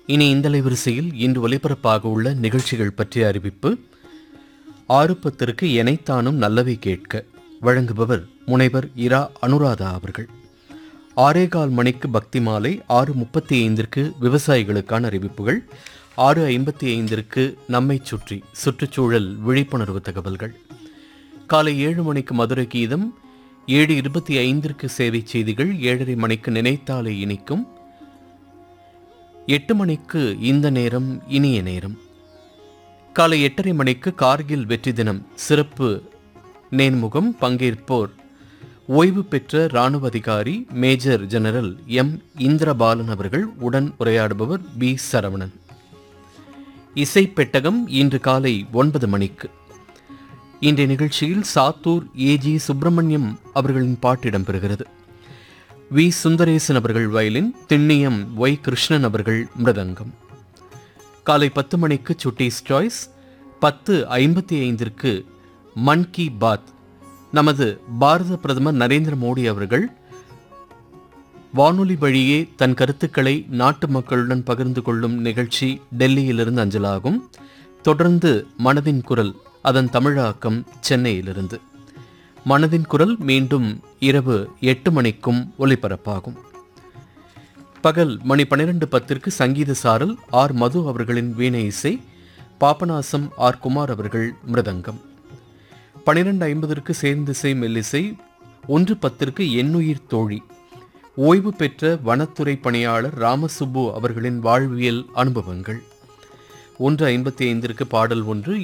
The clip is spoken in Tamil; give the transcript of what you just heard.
இனி இந்த அலைவரிசையில் இன்று ஒலிபரப்பாக உள்ள நிகழ்ச்சிகள் பற்றிய அறிவிப்பு. 6:10 எனைத்தானும் நல்லவை கேட்க வழங்குபவர் முனைவர் இரா அனுராதா அவர்கள். 6:15 மணிக்கு பக்தி மாலை, 6:35 விவசாயிகளுக்கான அறிவிப்புகள், 6:55 நம்மை சுற்றி சுற்றுச்சூழல் விழிப்புணர்வு தகவல்கள். காலை 7 மணிக்கு மதுரை கீதம், 7:25 சேவை செய்திகள், 7:30 மணிக்கு நினைத்தாலே இனிக்கும், 8 மணிக்கு இந்த நேரம் இனிய நேரம். காலை 8:30 மணிக்கு கார்கில் வெற்றி தினம் சிறப்பு நேர்முகம். பங்கேற்போர் ஓய்வு பெற்ற இராணுவ அதிகாரி மேஜர் ஜெனரல் எம் இந்திரபாலன் அவர்கள். உடன் உரையாடுபவர் பி சரவணன். இசைப்பெட்டகம் இன்று காலை 9 மணிக்கு. இன்றைய நிகழ்ச்சியில் சாத்தூர் ஏஜி சுப்பிரமணியம் அவர்களின் பாட்டு இடம்பெறுகிறது. வி சுந்தரேசன் அவர்கள் வயலின், திண்ணியம் ஒய் கிருஷ்ணன் அவர்கள் மிருதங்கம். காலை 10 மணிக்கு சுட்டீஸ் சாய்ஸ், 10:55 மன் கி பாத். நமது பாரத பிரதமர் நரேந்திர மோடி அவர்கள் வானொலி வழியே தன் கருத்துக்களை நாட்டு மக்களுடன் பகிர்ந்து கொள்ளும் நிகழ்ச்சி டெல்லியிலிருந்து அஞ்சலாகும். தொடர்ந்து மனதின் குரல், அதன் தமிழாக்கம் சென்னையிலிருந்து. மனதின் குரல் மீண்டும் இரவு 8 மணிக்கும் ஒலிபரப்பாகும். பகல் மணி 12:10 சங்கீத சாரல், ஆர் மது அவர்களின் வீணை இசை, பாபநாசம் ஆர் குமார் அவர்கள் மிருதங்கம். 12:50 சேர்ந்திசை மெல்லிசை, 1:10 எண்ணுயிர் தோழி, ஓய்வு பெற்ற வனத்துறை பணியாளர் ராமசுப்பு அவர்களின் வாழ்வியல் அனுபவங்கள். 1:55 பாடல் ஒன்று,